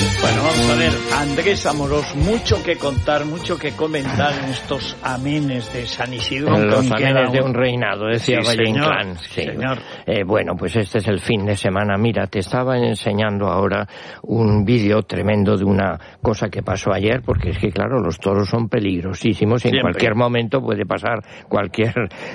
Bueno, vamos a ver, Andrés Amorós, mucho que contar, mucho que comentar en estos amenes de San Isidro. En los amenes de un reinado, decía Valle Inclán. Sí, señor. Bueno, pues este es el fin de semana. Mira, te estaba enseñando ahora un vídeo tremendo de una cosa que pasó ayer, porque es que, claro, los toros son peligrosísimos y en cualquier momento puede pasar cualquier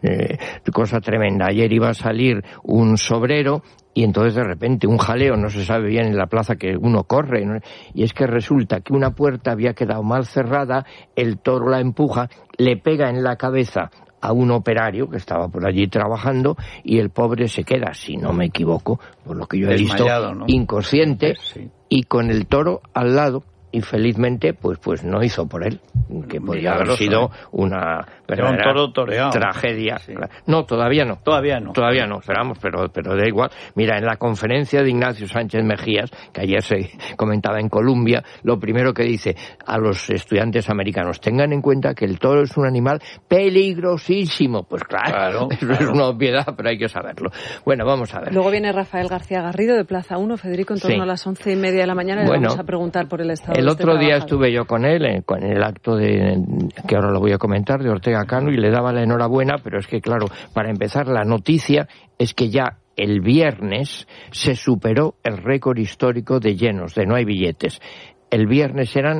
cosa tremenda. Ayer iba a salir un sobrero y entonces de repente un jaleo, no se sabe bien en la plaza que uno corre, ¿no? Y es que resulta que una puerta había quedado mal cerrada, el toro la empuja, le pega en la cabeza a un operario que estaba por allí trabajando y el pobre se queda, si no me equivoco, por lo que yo he visto, ¿no? inconsciente, Sí. Y con el toro al lado. Y felizmente, pues no hizo por él, que podía haber sido una verdadera toro toreado, tragedia. Sí. No, todavía no. Todavía no, esperamos, pero da igual. Mira, en la conferencia de Ignacio Sánchez Mejías, que ayer se comentaba en Colombia, lo primero que dice a los estudiantes americanos, tengan en cuenta que el toro es un animal peligrosísimo. Pues claro. Eso es una obviedad, pero hay que saberlo. Bueno, vamos a ver. Luego viene Rafael García Garrido de Plaza 1, Federico, en torno a las 11:30 de la mañana, le vamos a preguntar por el estado. El otro día estuve yo con él, con el acto que ahora lo voy a comentar, de Ortega Cano, y le daba la enhorabuena, pero es que, claro, para empezar, la noticia es que ya el viernes se superó el récord histórico de llenos, de no hay billetes. El viernes eran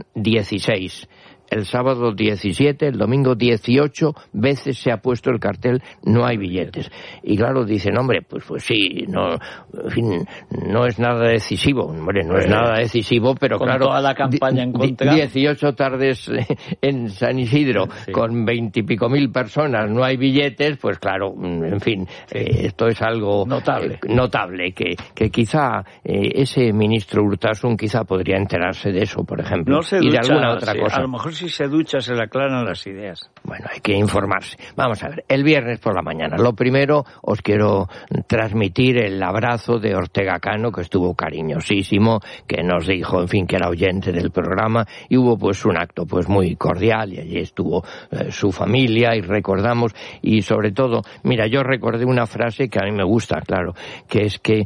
16. El sábado 17, el domingo 18 veces se ha puesto el cartel no hay billetes. Y claro, dicen, hombre, pues sí, no, en fin, no es nada decisivo. Hombre, no es nada decisivo, pero con claro, toda la campaña en contra. 18 tardes en San Isidro, con 20 y pico mil personas, no hay billetes, pues claro, en fin, esto es algo notable que quizá ese ministro Urtasun quizá podría enterarse de eso, por ejemplo, no se y ducha, de alguna otra cosa. A lo mejor si se ducha se le aclaran las ideas. Bueno, hay que informarse. Vamos a ver, el viernes por la mañana. Lo primero, os quiero transmitir el abrazo de Ortega Cano, que estuvo cariñosísimo, que nos dijo, en fin, que era oyente del programa, y hubo pues un acto pues muy cordial, y allí estuvo su familia, y recordamos, y sobre todo, mira, yo recordé una frase que a mí me gusta, claro, que es que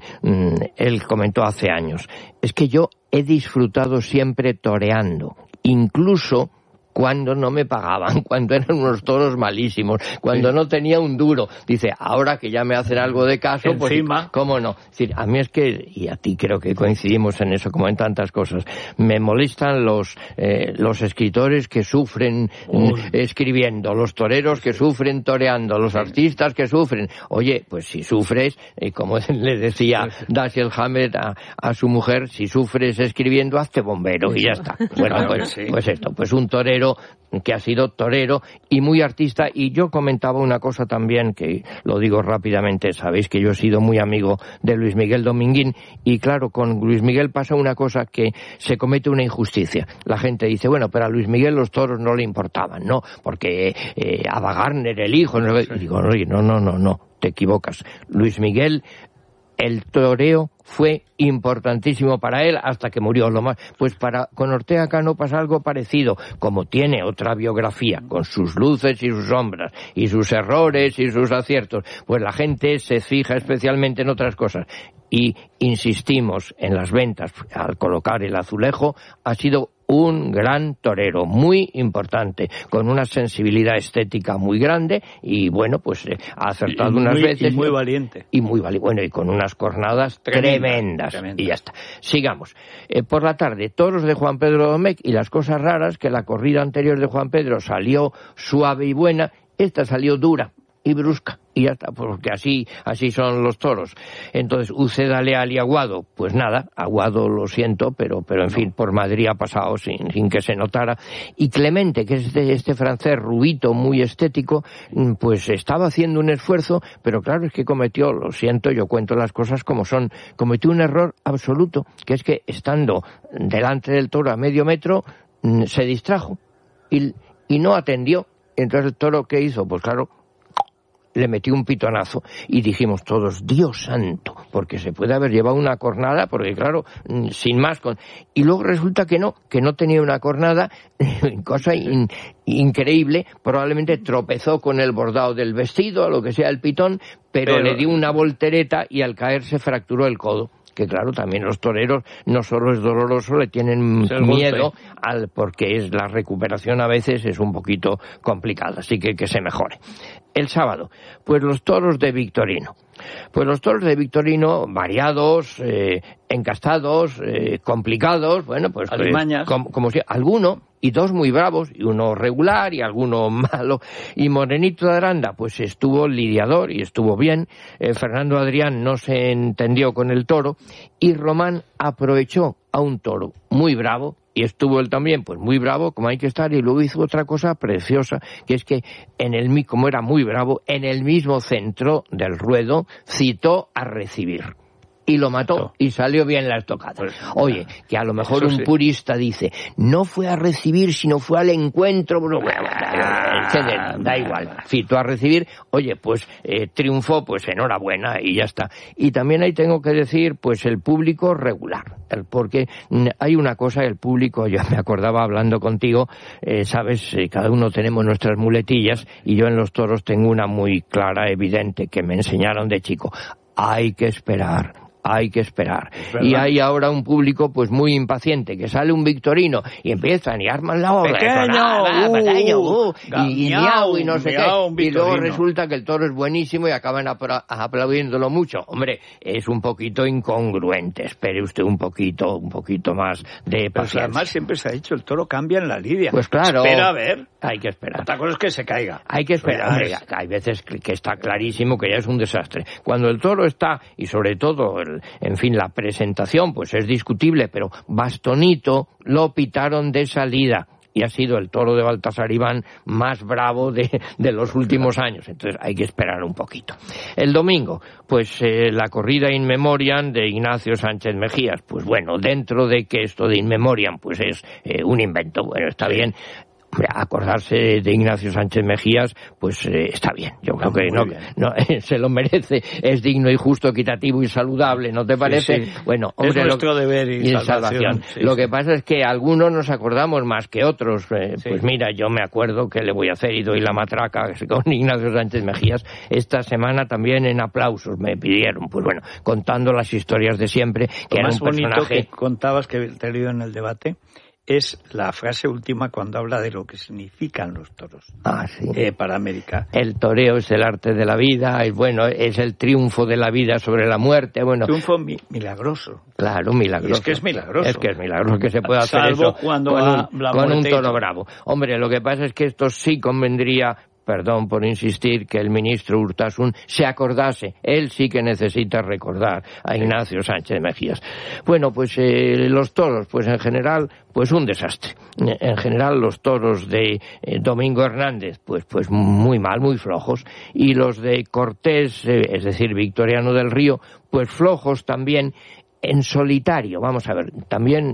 él comentó hace años, es que yo he disfrutado siempre toreando, incluso cuando no me pagaban, cuando eran unos toros malísimos, cuando no tenía un duro. Dice, ahora que ya me hacen algo de caso, encima, pues cómo no. Es decir, a mí es que, y a ti creo que coincidimos en eso como en tantas cosas, me molestan los escritores que sufren escribiendo, los toreros que sufren toreando, los artistas que sufren. Oye, pues si sufres, como le decía Dashiell Hammett a su mujer, si sufres escribiendo, hazte bombero y ya está. Bueno, pues esto, pues un torero que ha sido torero y muy artista. Y yo comentaba una cosa también, que lo digo rápidamente, sabéis que yo he sido muy amigo de Luis Miguel Dominguín, y claro, con Luis Miguel pasa una cosa, que se comete una injusticia. La gente dice, bueno, pero a Luis Miguel los toros no le importaban, ¿no? Porque Ava Gardner, el hijo, y digo, oye, no, te equivocas. Luis Miguel, el toreo fue importantísimo para él hasta que murió. Pues con Ortega Cano pasa algo parecido. Como tiene otra biografía, con sus luces y sus sombras, y sus errores y sus aciertos, pues la gente se fija especialmente en otras cosas. Y insistimos en las ventas, al colocar el azulejo, ha sido un gran torero, muy importante, con una sensibilidad estética muy grande, y bueno, pues ha acertado unas veces. Y muy valiente. Bueno, y con unas cornadas tremendas. Y ya está. Sigamos. Por la tarde, toros de Juan Pedro Domecq, y las cosas raras, que la corrida anterior de Juan Pedro salió suave y buena, esta salió dura y brusca, y ya está, porque así son los toros. Entonces, Uceda, Leal y Aguado, pues nada, Aguado lo siento, pero en fin, por Madrid ha pasado sin que se notara. Y Clemente, que es este francés rubito, muy estético, pues estaba haciendo un esfuerzo, pero claro, es que cometió, lo siento, yo cuento las cosas como son, cometió un error absoluto, que es que estando delante del toro a medio metro, se distrajo y no atendió. Entonces el toro, ¿qué hizo? Pues claro, le metió un pitonazo, y dijimos todos, Dios santo, porque se puede haber llevado una cornada, porque claro, sin más. Y luego resulta que no tenía una cornada, cosa increíble, probablemente tropezó con el bordado del vestido, o lo que sea, el pitón, pero le dio una voltereta, y al caer se fracturó el codo, porque claro, también los toreros no solo es doloroso, le tienen miedo porque la recuperación a veces es un poquito complicada, así que se mejore. El sábado, pues los toros de Victorino. Pues los toros de Victorino, variados, encastados, complicados, bueno, pues como si alguno, y dos muy bravos, y uno regular, y alguno malo, y Morenito de Aranda, pues estuvo lidiador, y estuvo bien, Fernando Adrián no se entendió con el toro, y Román aprovechó a un toro muy bravo, y estuvo él también, pues muy bravo, como hay que estar, y luego hizo otra cosa preciosa, que es que como era muy bravo, en el mismo centro del ruedo, citó a recibir. Y lo mató, y salió bien la estocada. Oye, que a lo mejor un purista dice, no fue a recibir, sino fue al encuentro, da igual, citó a recibir, oye, pues triunfó, pues enhorabuena, y ya está. Y también ahí tengo que decir, pues el público regular, porque hay una cosa, el público, yo me acordaba hablando contigo, sabes, cada uno tenemos nuestras muletillas, y yo en los toros tengo una muy clara, evidente, que me enseñaron de chico, hay que esperar. Y hay ahora un público pues muy impaciente, que sale un Victorino y empiezan y arman la obra. Pequeño, y miau y no sé qué. Y luego resulta que el toro es buenísimo y acaban aplaudiéndolo mucho. Hombre, es un poquito incongruente. Espere usted un poquito más de paciencia. Además siempre se ha dicho, el toro cambia en la lidia. Pues claro. Espera a ver. Hay que esperar. Otra cosa es que se caiga. Hay que esperar. Hombre, hay veces que está clarísimo que ya es un desastre. Cuando el toro está, y sobre todo la presentación pues es discutible, pero bastonito lo pitaron de salida y ha sido el toro de Baltasar Iván más bravo de los últimos años, entonces hay que esperar un poquito. El domingo, pues la corrida In Memoriam de Ignacio Sánchez Mejías, pues bueno, dentro de que esto de In Memoriam pues es un invento, bueno, está bien. Hombre, acordarse de Ignacio Sánchez Mejías, pues está bien. Yo creo que no se lo merece. Es digno y justo, equitativo y saludable, ¿no te parece? Sí. Bueno, hombre, es nuestro deber y salvación. Sí, lo que pasa es que algunos nos acordamos más que otros. Pues mira, yo me acuerdo que le voy a hacer y doy la matraca con Ignacio Sánchez Mejías. Esta semana también en aplausos me pidieron, pues bueno, contando las historias de siempre, que era un personaje. Lo más bonito que contabas, que te he leído en el debate, es la frase última cuando habla de lo que significan los toros para América. El toreo es el arte de la vida, y bueno, es el triunfo de la vida sobre la muerte. Bueno, triunfo milagroso. Claro, milagroso. Y es que es milagroso. Es que es milagroso que se pueda hacer eso cuando con un toro bravo. Hombre, lo que pasa es que esto sí convendría, perdón por insistir, que el ministro Urtasun se acordase. Él sí que necesita recordar a Ignacio Sánchez Mejías. Bueno, pues los toros, pues en general, pues un desastre. En general los toros de Domingo Hernández, pues muy mal, muy flojos. Y los de Cortés, es decir, Victoriano del Río, pues flojos también en solitario. Vamos a ver, también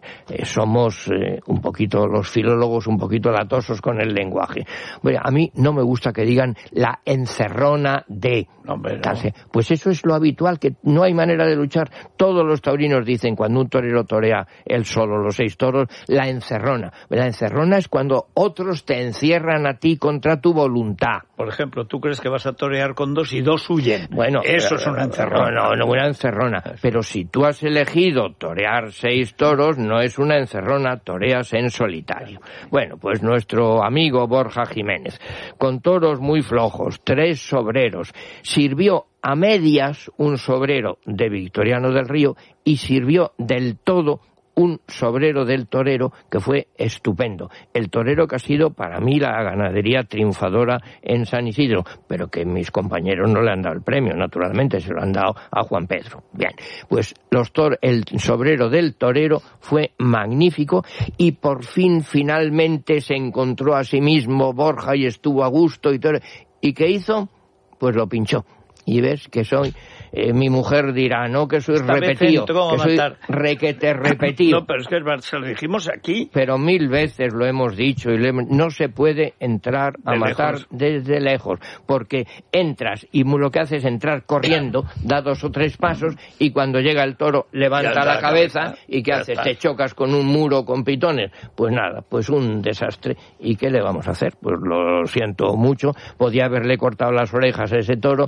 somos un poquito, los filólogos, un poquito latosos con el lenguaje. Bueno, a mí no me gusta que digan la encerrona de... Pues eso es lo habitual, que no hay manera de luchar. Todos los taurinos dicen, cuando un torero torea él solo los 6 toros, la encerrona. La encerrona es cuando otros te encierran a ti contra tu voluntad. Por ejemplo, tú crees que vas a torear con 2 y 2 huyen. Bueno, eso es una encerrona. No, una encerrona. Pero si tú has elegido torear 6 toros, no es una encerrona, toreas en solitario. Bueno, pues nuestro amigo Borja Jiménez, con toros muy flojos, 3 sobreros, sirvió a medias un sobrero de Victoriano del Río y sirvió del todo un sobrero del torero que fue estupendo. El torero que ha sido para mí la ganadería triunfadora en San Isidro, pero que mis compañeros no le han dado el premio, naturalmente, se lo han dado a Juan Pedro. Bien, pues el sobrero del torero fue magnífico y por fin finalmente se encontró a sí mismo Borja y estuvo a gusto y todo. ¿Y qué hizo? Pues lo pinchó. Y ves que soy... mi mujer dirá, no, que soy repetido, que soy requete repetido. No, pero es que se lo dijimos aquí. Pero 1000 veces lo hemos dicho, y no se puede entrar a matar desde lejos, porque entras y lo que haces es entrar corriendo, da 2 o 3 pasos, y cuando llega el toro levanta la cabeza, y ¿qué haces? Te chocas con un muro con pitones. Pues nada, pues un desastre. ¿Y qué le vamos a hacer? Pues lo siento mucho, podía haberle cortado las orejas a ese toro, y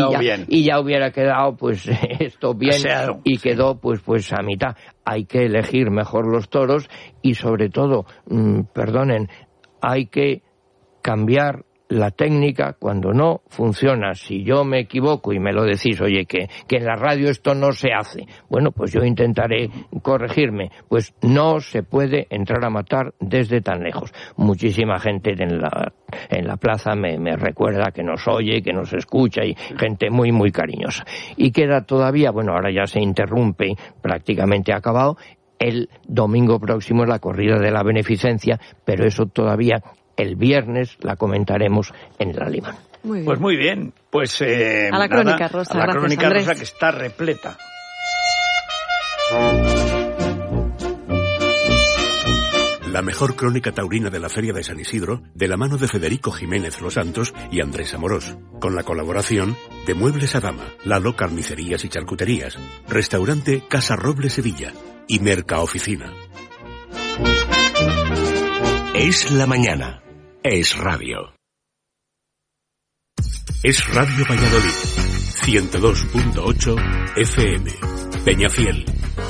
ya hubiera quedado pues esto bien, y quedó pues a mitad. Hay que elegir mejor los toros y sobre todo, hay que cambiar la técnica cuando no funciona. Si yo me equivoco y me lo decís, oye, que en la radio esto no se hace, bueno, pues yo intentaré corregirme. Pues no se puede entrar a matar desde tan lejos. Muchísima gente en la plaza me recuerda que nos oye, que nos escucha, y gente muy, muy cariñosa. Y queda todavía, bueno, ahora ya se interrumpe, prácticamente acabado, el domingo próximo la corrida de la beneficencia, pero eso todavía el viernes la comentaremos en el Alimán. Pues muy bien. Pues a la crónica rosa. A la gracias, crónica Andrés. rosa, que está repleta. La mejor crónica taurina de la Feria de San Isidro, de la mano de Federico Jiménez Los Santos y Andrés Amorós, con la colaboración de Muebles a Dama, Lalo Carnicerías y Charcuterías, Restaurante Casa Roble Sevilla y Mercaoficina. Es la mañana. Es radio. Es Radio Valladolid, 102.8 FM, Peñafiel,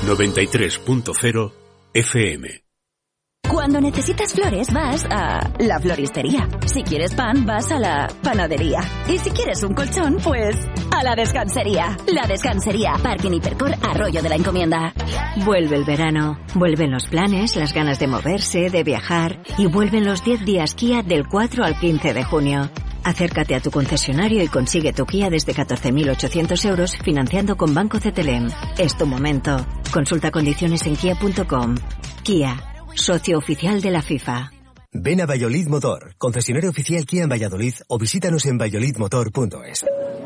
93.0 FM. Cuando necesitas flores vas a la floristería. Si quieres pan vas a la panadería. Y si quieres un colchón, pues a la descansería. La Descansería, Parking Hipercor, Arroyo de la Encomienda. Vuelve el verano, vuelven los planes, las ganas de moverse, de viajar, y vuelven los 10 días Kia del 4 al 15 de junio. Acércate a tu concesionario y consigue tu Kia desde 14.800 euros financiando con Banco CTLM. Es tu momento. Consulta condiciones en kia.com. Kia, socio oficial de la FIFA. Ven a Valladolid Motor, concesionario oficial Kia en Valladolid, o visítanos en valladolidmotor.es.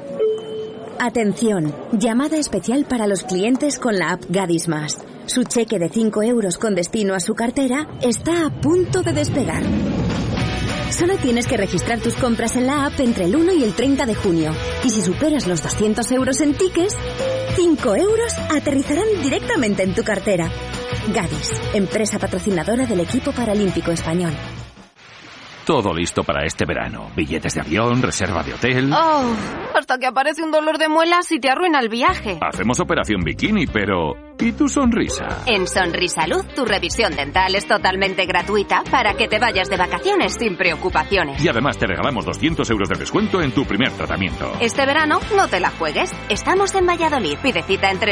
Atención, llamada especial para los clientes con la app Gadis Más. Su cheque de 5 euros con destino a su cartera está a punto de despegar. Solo tienes que registrar tus compras en la app entre el 1 y el 30 de junio. Y si superas los 200 euros en tickets, 5 euros aterrizarán directamente en tu cartera. Gadis, empresa patrocinadora del equipo paralímpico español. Todo listo para este verano. Billetes de avión, reserva de hotel... Oh, hasta que aparece un dolor de muelas y te arruina el viaje. Hacemos operación bikini, pero... ¿y tu sonrisa? En Sonrisalud, tu revisión dental es totalmente gratuita para que te vayas de vacaciones sin preocupaciones. Y además te regalamos 200 euros de descuento en tu primer tratamiento. Este verano no te la juegues. Estamos en Valladolid. Pide cita en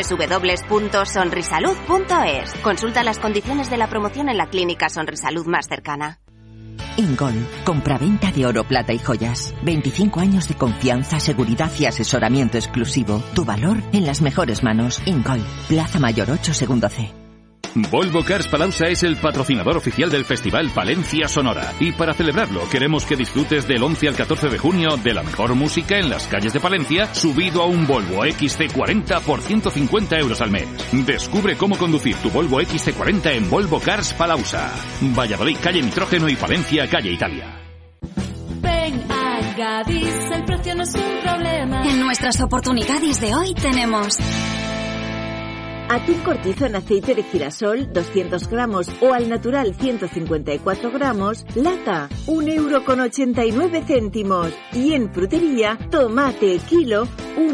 www.sonrisalud.es. Consulta las condiciones de la promoción en la clínica Sonrisalud más cercana. Ingol, compraventa de oro, plata y joyas. 25 años de confianza, seguridad y asesoramiento exclusivo. Tu valor en las mejores manos. Ingol, Plaza Mayor 8, segundo C. Volvo Cars Palauza es el patrocinador oficial del Festival Palencia Sonora. Y para celebrarlo queremos que disfrutes del 11 al 14 de junio de la mejor música en las calles de Palencia, subido a un Volvo XC40 por 150 euros al mes. Descubre cómo conducir tu Volvo XC40 en Volvo Cars Palauza. Valladolid, calle Nitrógeno, y Palencia, calle Italia. Ven a Gadis, el precio no es un problema. En nuestras oportunidades de hoy tenemos... atún cortizo en aceite de girasol, 200 gramos, o al natural 154 gramos, lata, 1,89 €. Y en frutería, tomate kilo,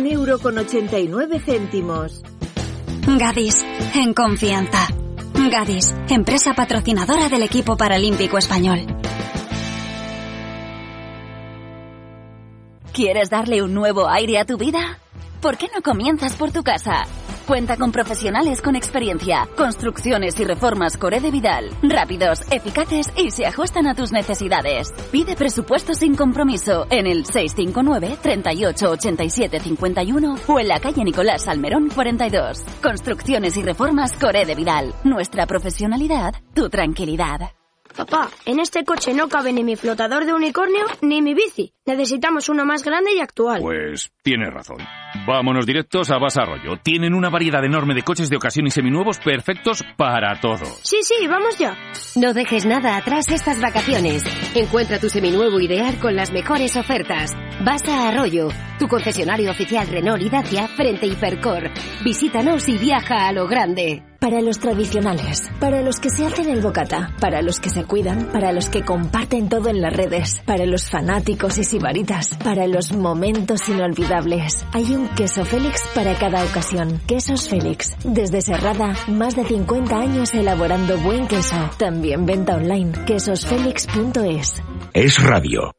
1,89 €. Gadis, en confianza. Gadis, empresa patrocinadora del equipo paralímpico español. ¿Quieres darle un nuevo aire a tu vida? ¿Por qué no comienzas por tu casa? Cuenta con profesionales con experiencia, construcciones y reformas Coré de Vidal, rápidos, eficaces y se ajustan a tus necesidades. Pide presupuesto sin compromiso en el 659 38 87 51 o en la calle Nicolás Salmerón 42. Construcciones y reformas Coré de Vidal. Nuestra profesionalidad, tu tranquilidad. Papá, en este coche no cabe ni mi flotador de unicornio ni mi bici. Necesitamos uno más grande y actual. Pues tienes razón. Vámonos directos a Basa Arroyo. Tienen una variedad enorme de coches de ocasión y seminuevos perfectos para todo. Sí, vamos ya. No dejes nada atrás estas vacaciones. Encuentra tu seminuevo ideal con las mejores ofertas. Basa Arroyo, tu concesionario oficial Renault y Dacia frente Hipercor. Visítanos y viaja a lo grande. Para los tradicionales, para los que se hacen el bocata, para los que se cuidan, para los que comparten todo en las redes, para los fanáticos y sibaritas, para los momentos inolvidables. Hay un queso Félix para cada ocasión. Quesos Félix. Desde Serrada, más de 50 años elaborando buen queso. También venta online. quesosfelix.es. Es Radio.